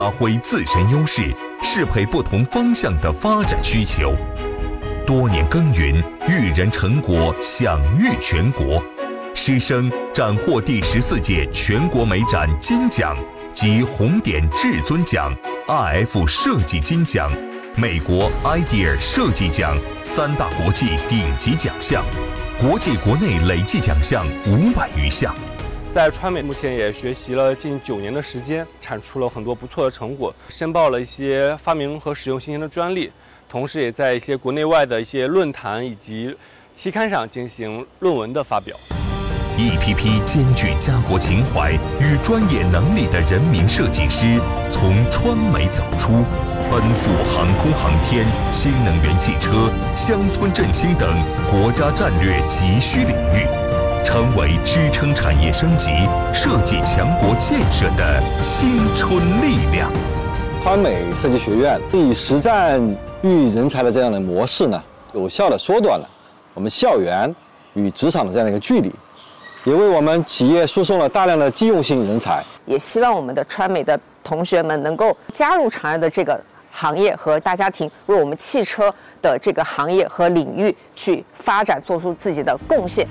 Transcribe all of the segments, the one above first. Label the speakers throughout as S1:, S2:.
S1: 发挥自身优势，适配不同方向的发展需求。多年耕耘，育人成果享誉全国。师生斩获第14届全国美展金奖及红点至尊奖、RF 设计金奖、美国 IDEA 设计奖3大国际顶级奖项，国际国内累计奖项500余项。
S2: 在川美目前也学习了近9年的时间，产出了很多不错的成果，申报了一些发明和使用新型的专利，同时也在一些国内外的一些论坛以及期刊上进行论文的发表。
S1: 一批批兼具家国情怀与专业能力的人民设计师从川美走出，奔赴航空航天、新能源汽车、乡村振兴等国家战略急需领域，成为支撑产业升级、设计强国建设的青春力量。
S3: 川美设计学院以实战育人才的这样的模式呢，有效地缩短了我们校园与职场的这样的一个距离，也为我们企业输送了大量的技用性人才。
S4: 也希望我们的川美的同学们能够加入长安的这个行业和大家庭，为我们汽车的这个行业和领域去发展做出自己的贡献。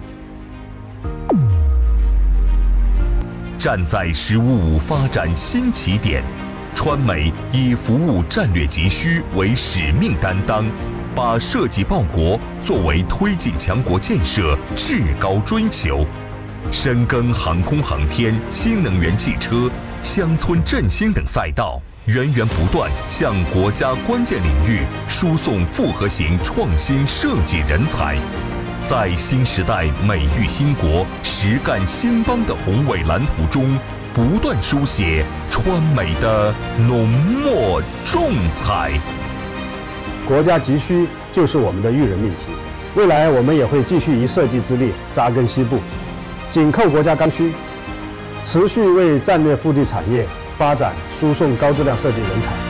S1: 站在“15+5”发展新起点，川美以服务战略急需为使命担当，把设计报国作为推进强国建设至高追求，深耕航空航天、新能源汽车、乡村振兴等赛道，源源不断向国家关键领域输送复合型创新设计人才，在新时代美育兴国、实干兴邦的宏伟蓝图中，不断书写川美的浓墨重彩。
S5: 国家急需就是我们的育人命题，未来我们也会继续以设计之力扎根西部，紧扣国家刚需，持续为战略腹地产业发展输送高质量设计人才。